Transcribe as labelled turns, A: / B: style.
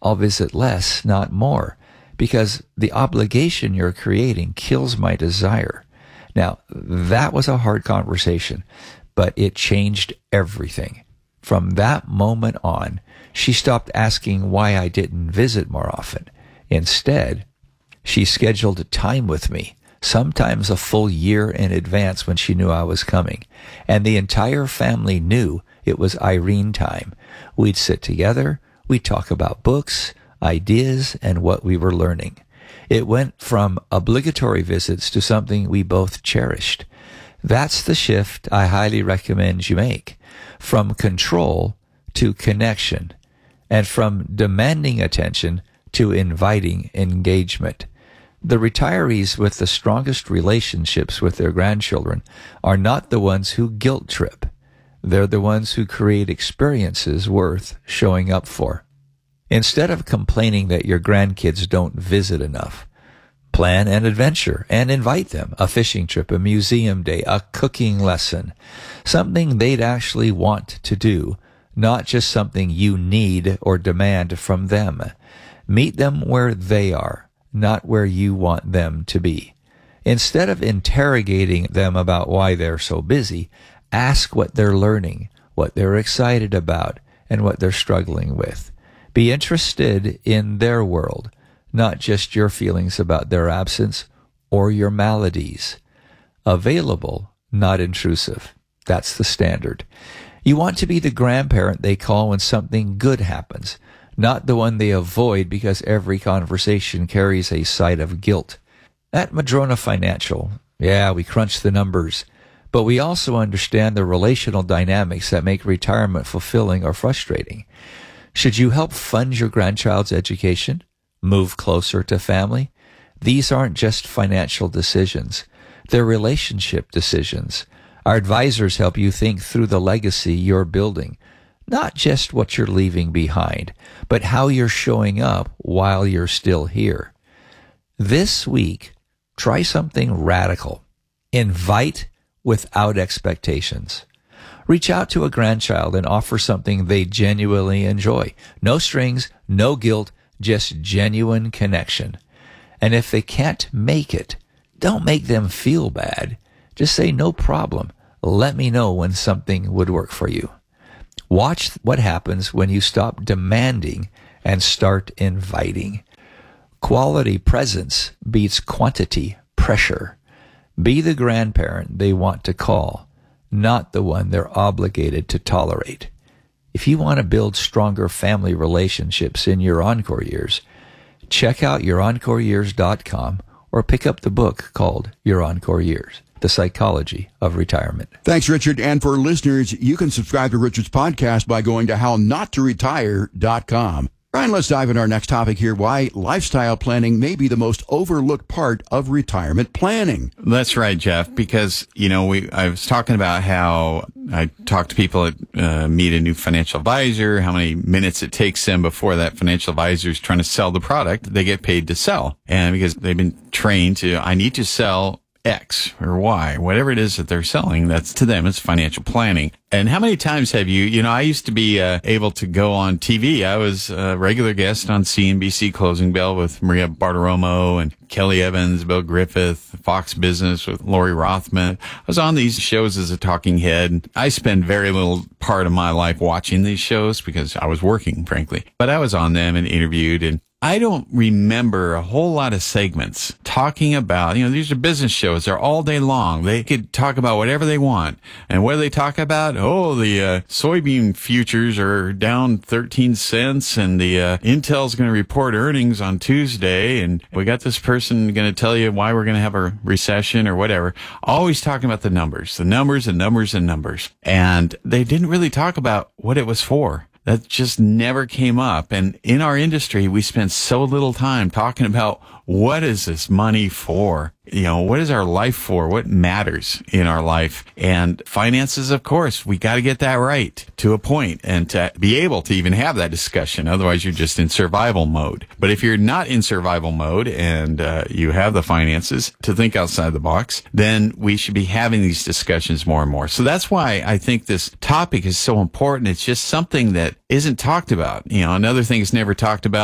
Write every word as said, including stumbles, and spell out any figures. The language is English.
A: I'll visit less, not more, because the obligation you're creating kills my desire. Now, that was a hard conversation, but it changed everything. From that moment on, she stopped asking why I didn't visit more often. Instead, she scheduled time with me, sometimes a full year in advance when she knew I was coming. And the entire family knew it was Irene time. We'd sit together, we'd talk about books, ideas, and what we were learning. It went from obligatory visits to something we both cherished. That's the shift I highly recommend you make. From control to connection, and from demanding attention to inviting engagement. The retirees with the strongest relationships with their grandchildren are not the ones who guilt trip. They're the ones who create experiences worth showing up for. Instead of complaining that your grandkids don't visit enough, plan an adventure and invite them, a fishing trip, a museum day, a cooking lesson, something they'd actually want to do, not just something you need or demand from them. Meet them where they are, not where you want them to be. Instead of interrogating them about why they're so busy, ask what they're learning, what they're excited about, and what they're struggling with. Be interested in their world, not just your feelings about their absence or your maladies. Available, not intrusive. That's the standard. You want to be the grandparent they call when something good happens, not the one they avoid because every conversation carries a side of guilt. At Madrona Financial, yeah, we crunch the numbers, but we also understand the relational dynamics that make retirement fulfilling or frustrating. Should you help fund your grandchild's education? Move closer to family? These aren't just financial decisions. They're relationship decisions. Our advisors help you think through the legacy you're building, not just what you're leaving behind, but how you're showing up while you're still here. This week, try something radical. Invite without expectations. Reach out to a grandchild and offer something they genuinely enjoy. No strings, no guilt, just genuine connection. And if they can't make it, don't make them feel bad. Just say, no problem. Let me know when something would work for you. Watch what happens when you stop demanding and start inviting. Quality presence beats quantity pressure. Be the grandparent they want to call, not the one they're obligated to tolerate. If you want to build stronger family relationships in your Encore years, check out your encore years dot com or pick up the book called Your Encore Years, The Psychology of Retirement.
B: Thanks, Richard. And for listeners, you can subscribe to Richard's podcast by going to how not to retire dot com. Brian, let's dive into our next topic here, why lifestyle planning may be the most overlooked part of retirement planning.
C: That's right, Jeff, because, you know, we I was talking about how I talk to people that uh, meet a new financial advisor, how many minutes it takes them before that financial advisor is trying to sell the product they get paid to sell. And because they've been trained to, I need to sell X or Y, whatever it is that they're selling, that's to them, it's financial planning. And how many times have you, you know, I used to be uh, able to go on T V. I was a regular guest on C N B C Closing Bell with Maria Bartiromo and Kelly Evans, Bill Griffith, Fox Business with Lori Rothman. I was on these shows as a talking head. I spend very little part of my life watching these shows because I was working, frankly. But I was on them and interviewed, and I don't remember a whole lot of segments talking about, you know, these are business shows. They're all day long. They could talk about whatever they want. And what do they talk about? Oh, the uh, soybean futures are down thirteen cents, and the uh, Intel's going to report earnings on Tuesday, and we got this person going to tell you why we're going to have a recession or whatever. Always talking about the numbers, the numbers and numbers and numbers. And they didn't really talk about what it was for. That just never came up. And in our industry, we spend so little time talking about what is this money for? You know, what is our life for? What matters in our life? And finances, of course, we got to get that right to a point and to be able to even have that discussion. Otherwise, you're just in survival mode. But if you're not in survival mode and uh, you have the finances to think outside the box, then we should be having these discussions more and more. So that's why I think this topic is so important. It's just something that isn't talked about. You know, another thing is never talked about